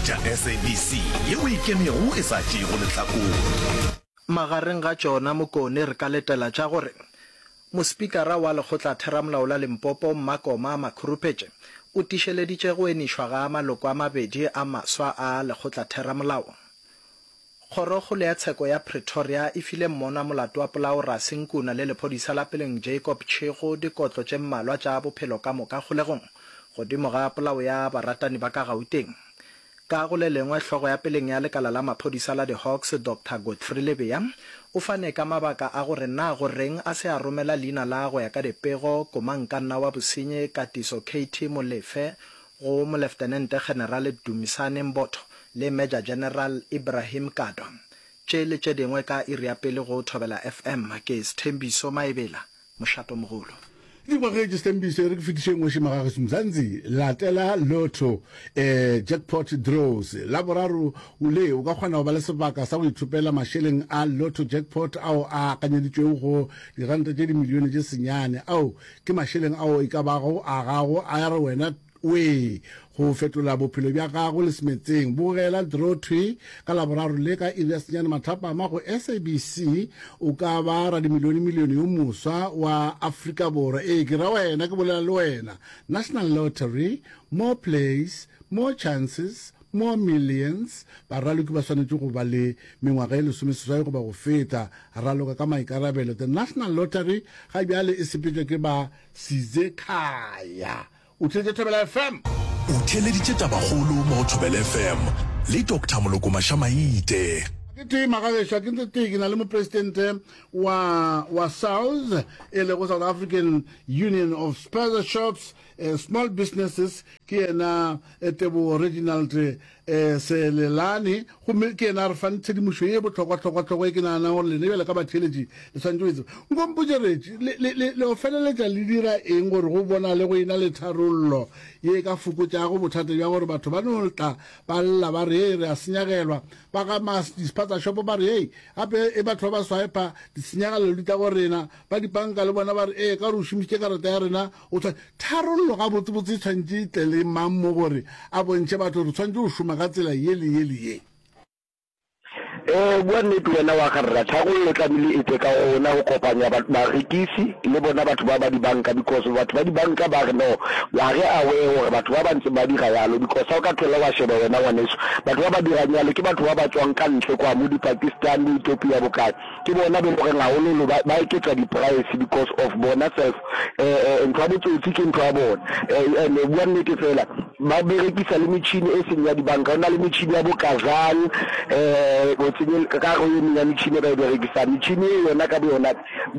tša SABC yeo ikemego e sa tšego lehlakong. Magareng ga tšona Mokone re ka letela tša gore mospikara wa lekgotla theramolao la Limpopo Makoma Makhurupetše o tišeleditše go enišwa ga maloko a mabedi a maswa a lekgotla theramolao. Kgorokgolo ya tsheko ya Pretoria e file mmona molato wa polao Rasinkuna le lephodisa la peleng Jacob Chego dikotlo tše mmalwa tša bophelo ka moka kgolegong godimo ga polao ya baratani ba ka Gauteng. Ka go le lengwe hlogo ya peleng ya lekala la maphodisa la di-Hawks Dr. Godfrey Lebeya o fane ka mabaka a gore na go reng a se a romela leina la go ya ka dipego komankanna wa bosenye Katiso KT Molefe go Lieutenant General Dumisane Mbotho le Major General Ibrahim Kado. Tše le tše dingwe ka iri ya pele go Thobela FM ke Sthembiso Maebela mošato mogolo. Ke Sthembiso re ke fitišeng go shima ga Mzansi latela lotto jackpot draws la boraro ule o ka kgona go ba le sebaka sa go ithopela masheleng a lotto jackpot ao a kanyeditšwego go diranta tše dimilione tše senyane ao ke masheleng ao e ka bago a gago a ya re wena we go fetola bophelo bja gago le semetseng bogela draw tree ka laboraro le ka iri ya senyane mathapama go SABC o ka ba ra dimilione yo moswa wa Afrika Borwa ke ra wena ke bolela le wena National Lottery, more plays, more chances, more millions. Baraloki ba swanetše go ba le mengwaga e lesomeseswai go ba go feta raloka ka maikarabelo. The National Lottery ga bjale e sepetšwe ke ba Size Khaya. O tšhetše Thobela FM. O theleditše tabagolo mo Thobela FM le Dr. Moloko Mashamaite. Ke magagešwa ke ntse ke na le mopresidente wa South e le go South African Union of Spaza Shops Small Businesses ke ena Tebo Reginald Selelane gomme ke ena re fane tshedimošo ye botlhokwa e ke nagana gore le nebele ka batheletši le tshwanetse go itse nkompojeretše le o feleletša le dira eng gore go bona le go ena le tharollo ye ka fokotšago bothata bja gore batho ba no tla ba lla ba re re a senyagelwa ba ka dispaza shop ba re gape e batho ba ba swipa disenyagelo di tla go rena ba dipanka le bona ba re ka re o šomišitše karata ya rena o tharollo ga botsebotse e tshwanetse tle le mang mo gore a bontšhe batho re tshwanetse o šoma ka tsela ye le ye le ye. Bua nnete wena wa garra tharollo tlamehile e tse ka ona go kopanya barekisi le bona batho ba ba dibanka because batho ba dibanka ba re no wa re awe gore batho ba bantse ba dira yalo because ha o ka tlola wa sheba wena ngwaneso batho ba ba dirang yalo ke batho ba ba tswang ka ntle kwa mo di Pakistan le Ethiopia bokae ke bona be gore ngaholo ba eketsa di price because of bona self ntwa botsotsi ke ntwa bona bua nnete fela ba berekisa le metšhini e seng ya dibanka ona le metšhini ya bokazane ka go ya metšhini ba berekisa metšhini yona ka bona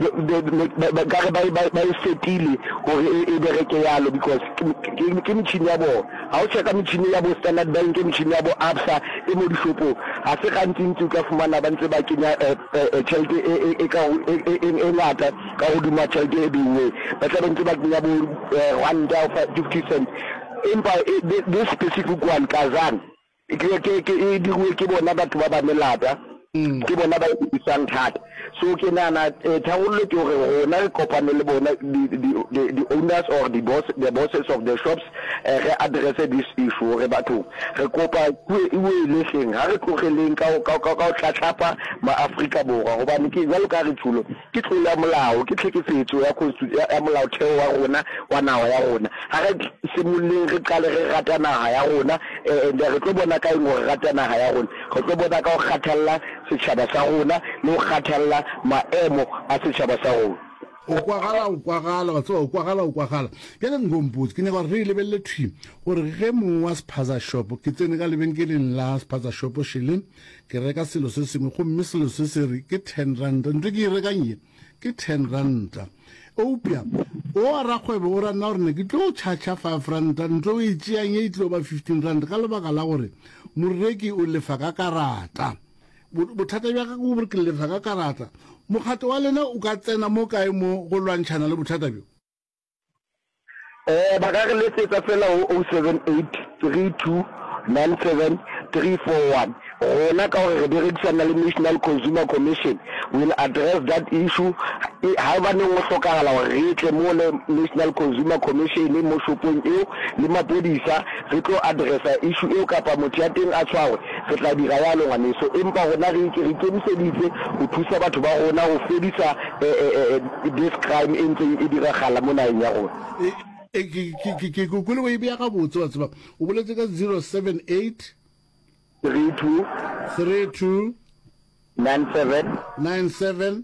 ka re ba e setile gore e bereke yalo because ke metšhini ya bona ha o cheka metšhini ya bo Standard Bank ke metšhini ya bo Absa e mo dishopong ha se gantsi ka fumana ba ntse ba kenya tšhelete e ngata ka godimo tšhelete e dingwe ba tla ntse ba kenya bo R1.50 empa this specific one Kazan ke dirwe ke bona batho ba ba melata ke bona ba isang thata so ke nana tharollo ke gore rona re kopane le bona the owners or the bosses of the shops re address this issue re batho re kopa e le seng ha re tlogeleng ka tlatlapa ma Afrika Borwa gobane ke jalo ka re tšhulo ke tlola molao ke tlhekefetso ya molao theo wa rona wa nawa ya rona ha re simoleng re qale re rata naga ya rona re tlo bona ka eng gore rata naga ya rona re tlo bona ka go kgathalla setšhaba sa rona le go kgathalla maemo a setšhaba sa rona o kwagala wa tsoa o kwagala ke le ngompotse ke ne gore re lebelle thwi gore ge mongwe wa spaza shop ke tsene ka lebenkeleng la spaza shop shilling ke reka selo se sengwe go mme selo se se re ke 10 rand ntse ke rekanye ke 10 rand opia o a rakgwebo o rana gore ne ke tlo charge 5 rand ntse o itšeang e tlo ba 15 rand ka lebaka la gore moreki o lefa ka karata bothata bja ka go bore ke lefa ka karata mokgato wa lena o ka tsena mo kae mo go lwantšhana le bothata bjo ba ka re letsetsa fela o 078 32 97 341 rona ka gore re berekisana le National Consumer Commission will address that issue ha ba neng o hlokagala gore re tle mo le National Consumer Commission mo shopong eo le mapodisa re tlo addressa issue eo kapa motho ya teng a tshwarwe re tla dira yalo ngwaneso empa rona re ikemiseditse go thusa batho ba rona go fedisa this crime e ntse e diragala mo naheng ya rona ke kule go ibia ka botse wa tseba o boletse ka 078 32 97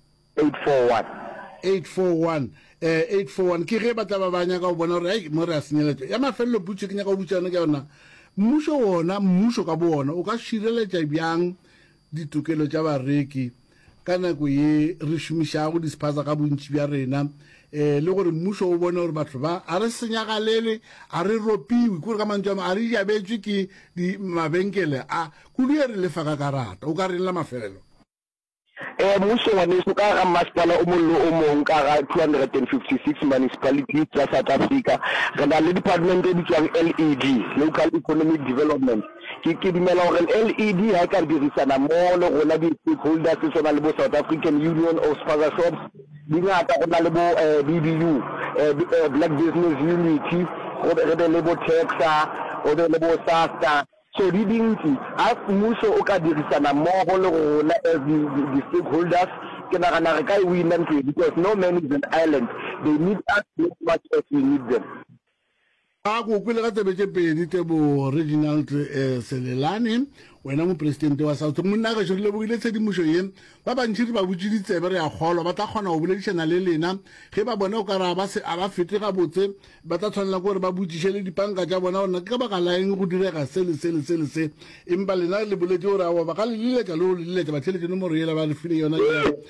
841 ke ge batla ba banya ka o bona gore ai mo re a senyeletša ya mafelelo butse ke nyaka o butsana ke yona mmušo ka bona o ka šireletša bjang ditokelo tša bareki ka nako ye re šomišago dispaza ka bontši bja rena le gore mmušo o bone gore batho ba a re senyagalele a re ropiwe kore ka mantso a re jabetswe ke mabenkele a kudu e re lefa ka karata o ka reng la mafelelo mmuso wa neso ka ga masepala o mollo o mong ka ga 256 municipalities tsa South Africa re na le department e bitswang LED Local Economic Development ke dumela gore LED ha ka dirisana mo le rona di stakeholders tsona le bo South African Union of Spaza Shops di ngata go na le bo BBU Black Business Unity go be le bo Texa go be le bo SASTA so di dintsi a mmuso o ka dirisana mmogo le rona as the stakeholders ke nagana re ka win ntwe because no man is an island they need us as much as we need them go kwele ka tebetse pedi tebo Reginald Selelane wena mo president wa South monna ga shole bo ile tshedimušo ye ba bantšhi ba butšidi tsebe re a kgolwa ba tla kgona go boledišana le lena ge ba bona o ka ra ba se aba fete ga botse ba tla tshwanela gore ba butšiše le dipanka tša bona gore ke ba ka laeng go direga se empa lena le boletse gore a ba ka le liletša le go liletša ba tšhelete nomoro yela ba re file yona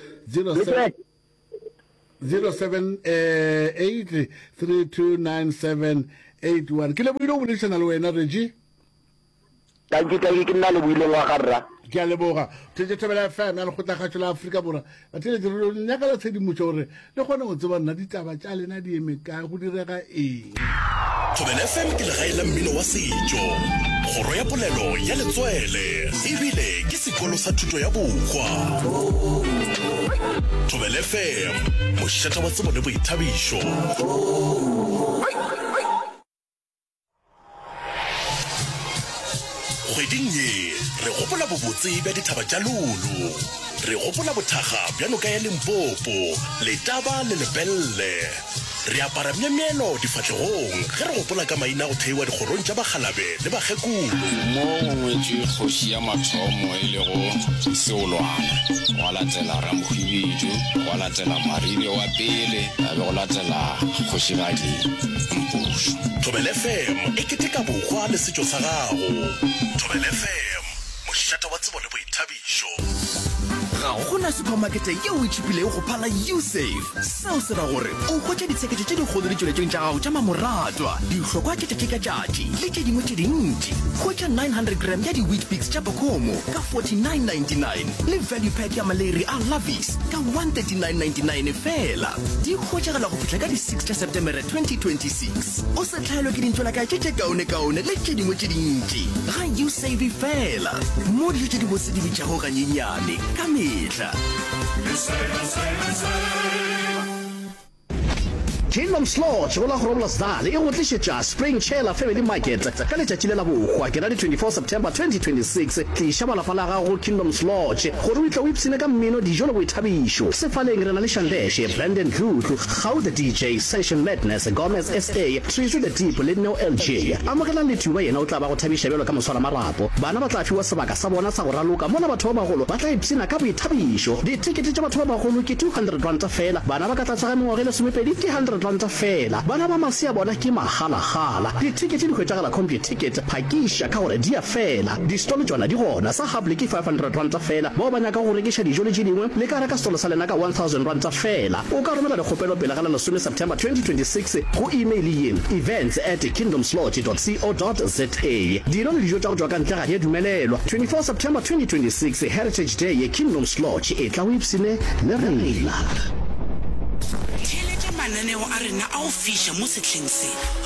078 3297 81 ke le boile o boledišana le wena Regi ke nna le buile wa garra ke a leboga tshetse thobela FM ya lekgotlagatšo la Afrika Borwa ba tšhelete re nyaka la tshedimotšo gore le kgone go tseba nna ditaba tša lena di eme ka go direga eng Thobela FM ke legae la mmino wa setšo kgoro ya polelo ya letswele ebile ke sekolo sa thuto ya bokgwa Thobela FM mošata wa tsebo le boithabišo kgweding ye re gopola bobotse bja dithaba tša lolo re gopola bothaga bja noka ya Limpopo letaba le lebelle re apara mnyamelo difatlegong ge re gopola ka maina go theiwa dikgorong tša bagalabe le bagekolo mo ngwetše kgoši ya mathomo e le go seolwana go latela Ramohwibidu go latela Marile wa pele a be go latela kgošigadi Mpušu Thobela FM e keteka bokgwa le setšo sa gago Thobela FM mošata wa tsebo le boithabišo ga gona supermarket yeo e tšhipilego go phala USave seo se ra gore o hwetša ditsheketšo tše dikgolo ditšweletšong tša gago tša mamoratwa dihlokwa tše tšatši le tše dingwe tše dintši hwetša 900 gram ya di-wheat pix tša Pocomo ka $49.99 le value pack ya maleri a Lavis ka $139.99 fela di hwetšagela go fihla ka di-6 tša Septemere 2026 o se tlhaelwe ke dintšwelaka tše kaone le tše dingwe tše dintši ga USave fela mo dijo tše di bose di bitšago ganyenyane ka mehla Kingdom's Lodge go la go Sdale e go tlišetša Spring Chela Family Market ka letšatši le la bokgwa ke la 24 September 2026 tliša balapa la gago Kingdom's Lodge gore o itle o ipsene ka mmino dijo le boithabišo sefaleng re na le Shandeshe Brandon Dlutlu Gau the DJ Session Madness Gomez SA Trishu the Deep le Neo LJ amogela lethuba yena o tla ba go thabiša bjalo ka moswara marapo bana ba tla fiwa sebaka sa bona sa go raloka mona batho ba bagolo ba tla ipsena ka boithabišo ditikete tša batho ba bagolo ke R200 fela bana ba ka tlatsa ga mengwaga le 20 ke R100 fela bana ba masia bona ke magala ditikete di hwetšagala CompuTicket phakisha ka gore di a fela di-stole tsona di gona sa hable ke R500 fela bao ba nyaka go rekiša dijo le tše dingwe le ka reka stole sa lena ka R1,000 fela o ka romela dikgopelo pele ga la 10 September 2026 go email ye events@kingdomslodge.co.za dilo le dijo tša go tšwa ka ntle ga di a dumelelwa 24 September 2026 Heritage Day ye Kingdom's Lodge e tla o ipsene le rena mananeo a rena a o fiša mo setlheng se